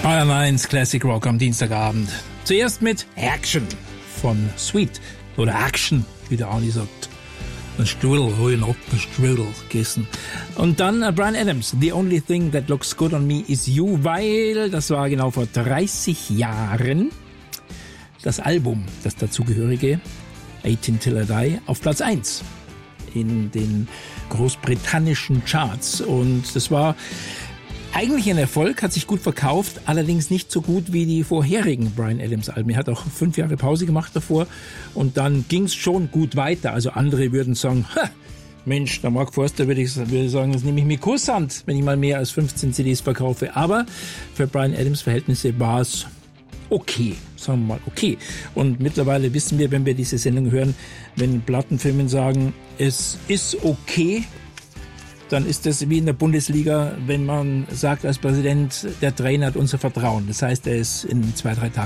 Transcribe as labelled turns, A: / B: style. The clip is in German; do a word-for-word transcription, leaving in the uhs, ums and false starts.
A: Bayern eins Classic Rock am Dienstagabend. Zuerst mit Action von Sweet oder Action, wie der Arnie sagt. Ein Strudel, holen ab, ein Strudel gegessen. Und dann uh, Bryan Adams, The Only Thing That Looks Good on Me Is You, weil das war genau vor dreißig Jahren das Album, das dazugehörige achtzehn Till I Die, auf Platz eins in den großbritannischen Charts. Und das war eigentlich ein Erfolg, hat sich gut verkauft, allerdings nicht so gut wie die vorherigen Bryan Adams Alben. Er hat auch fünf Jahre Pause gemacht davor und dann ging es schon gut weiter. Also andere würden sagen, ha, Mensch, der Mark Forster würde ich würde sagen, das nehme ich mir Kusshand, wenn ich mal mehr als fünfzehn C Ds verkaufe. Aber für Bryan Adams Verhältnisse war es okay, sagen wir mal okay. Und mittlerweile wissen wir, wenn wir diese Sendung hören, wenn Plattenfirmen sagen, es ist okay, dann ist das wie in der Bundesliga, wenn man sagt als Präsident, der Trainer hat unser Vertrauen. Das heißt, er ist in zwei, drei Tagen